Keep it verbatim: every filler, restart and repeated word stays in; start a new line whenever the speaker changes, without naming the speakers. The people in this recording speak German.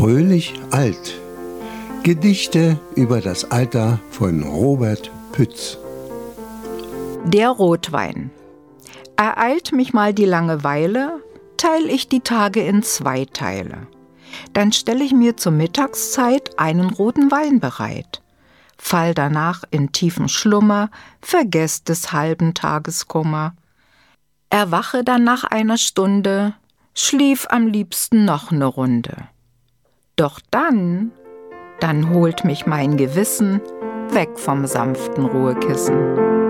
Fröhlich alt. Gedichte über das Alter von Robert Pütz.
Der Rotwein. Ereilt mich mal die Langeweile, teil ich die Tage in zwei Teile. Dann stelle ich mir zur Mittagszeit einen roten Wein bereit, fall danach in tiefen Schlummer, vergess des halben Tages Kummer. Erwache dann nach einer Stunde, schlief am liebsten noch ne Runde. Doch dann, dann holt mich mein Gewissen weg vom sanften Ruhekissen.